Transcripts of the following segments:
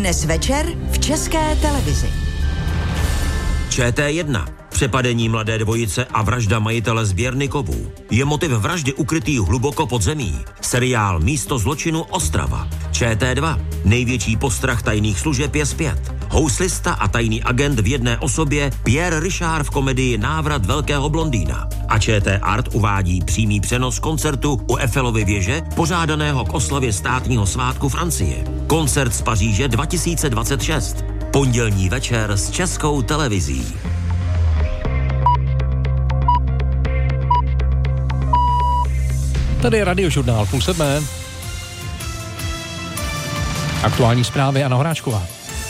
Dnes večer v České televizi. ČT1. Přepadení mladé dvojice a vražda majitele sběrny kovů. Je motiv vraždy ukrytý hluboko pod zemí. Seriál Místo zločinu Ostrava. ČT2. Největší postrach tajných služeb je zpět. Houslista a tajný agent v jedné osobě Pierre Richard v komedii Návrat velkého blondýna. A ČT Art uvádí přímý přenos koncertu u Eiffelovy věže, pořádaného k oslavě státního svátku Francie. Koncert z Paříže 2026. Pondělní večer s Českou televizí. Tady je Radiožurnál, 6:30. Aktuální zprávy Anna Horáčková.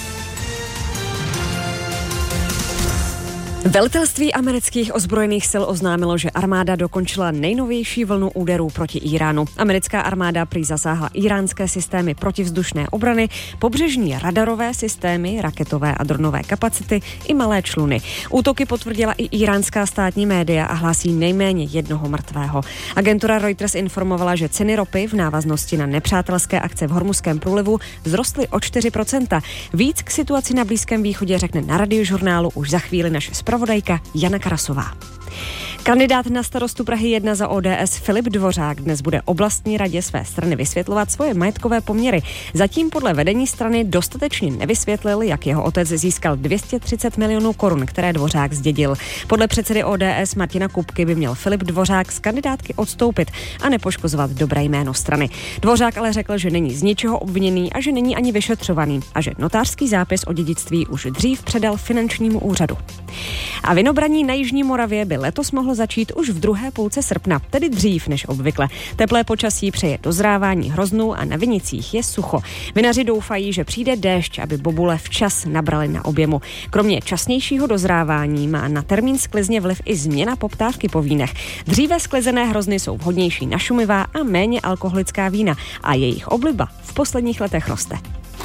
Velitelství amerických ozbrojených sil oznámilo, že armáda dokončila nejnovější vlnu úderů proti Íránu. Americká armáda prý zasáhla íránské systémy protivzdušné obrany, pobřežní radarové systémy, raketové a dronové kapacity i malé čluny. Útoky potvrdila i íránská státní média a hlásí nejméně jednoho mrtvého. Agentura Reuters informovala, že ceny ropy v návaznosti na nepřátelské akce v Hormuzském průlivu vzrostly o 4%. Víc k situaci na Blízkém východě řekne na Radiožurnálu už za chvíli naše zpravodajka Jana Karasová. Kandidát na starostu Prahy 1 za ODS Filip Dvořák dnes bude oblastní radě své strany vysvětlovat svoje majetkové poměry. Zatím podle vedení strany dostatečně nevysvětlil, jak jeho otec získal 230 milionů korun, které Dvořák zdědil. Podle předsedy ODS Martina Kupky by měl Filip Dvořák z kandidátky odstoupit a nepoškozovat dobré jméno strany. Dvořák ale řekl, že není z ničeho obviněný a že není ani vyšetřovaný a že notářský zápis o dědictví už dřív předal finančnímu úřadu. A vinobraní na Jižní Moravě by letos mohlo začít už v druhé půlce srpna, tedy dřív než obvykle. Teplé počasí přeje dozrávání hroznů a na vinicích je sucho. Vinaři doufají, že přijde déšť, aby bobule včas nabraly na objemu. Kromě časnějšího dozrávání má na termín sklizně vliv i změna poptávky po vínech. Dříve sklizené hrozny jsou vhodnější na šumivá a méně alkoholická vína a jejich obliba v posledních letech roste.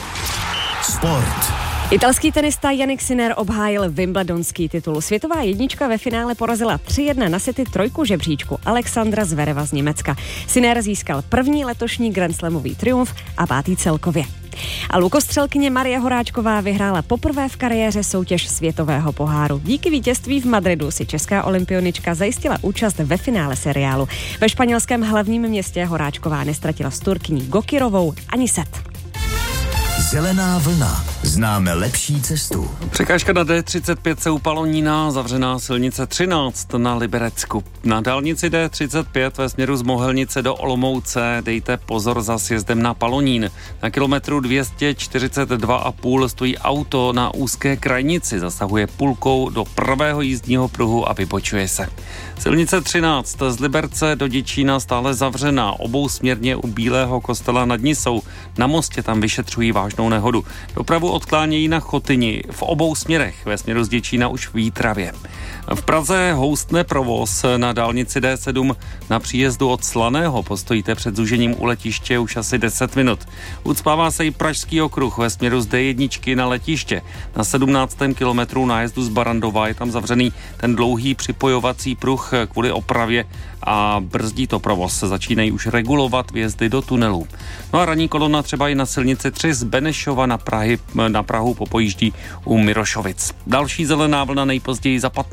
Sport. Italský tenista Jannik Sinner obhájil wimbledonský titul. Světová jednička ve finále porazila 3-1 na sety trojku žebříčku Alexandra Zvereva z Německa. Sinner získal první letošní grandslamový triumf a 5. celkově. A lukostřelkyně Marie Horáčková vyhrála poprvé v kariéře soutěž světového poháru. Díky vítězství v Madridu si česká olympionička zajistila účast ve finále seriálu. Ve španělském hlavním městě Horáčková nestratila s Turkyní Gokirovou ani set. Zelená vlna. Známe lepší cestu. Překážka na D35 se u Palonína, zavřená silnice 13 na Liberecku. Na dálnici D35 ve směru z Mohelnice do Olomouce dejte pozor za sjezdem na Palonín. Na kilometru 242,5 stojí auto na úzké krajnici, zasahuje půlkou do pravého jízdního pruhu a vybočuje se. Silnice 13 z Liberce do Děčína stále zavřená, obousměrně u Bílého kostela nad Nisou. Na mostě tam vyšetřují vážnou nehodu. Dopravu odklánějí na Chotyni v obou směrech, ve směru z Děčína už v Jítravě. V Praze houstne provoz na dálnici D7 na příjezdu od Slaného. Postojíte před zúžením u letiště už asi 10 minut. Ucpává se i Pražský okruh ve směru z D1 na letiště. Na 17. kilometru nájezdu z Barandova je tam zavřený ten dlouhý připojovací pruh kvůli opravě a brzdí to provoz. Začínají už regulovat vjezdy do tunelů. No a ranní kolona třeba i na silnici 3 z Benešova na Prahu popojíždí u Mirošovic. Další zelená vlna nejpozději za 15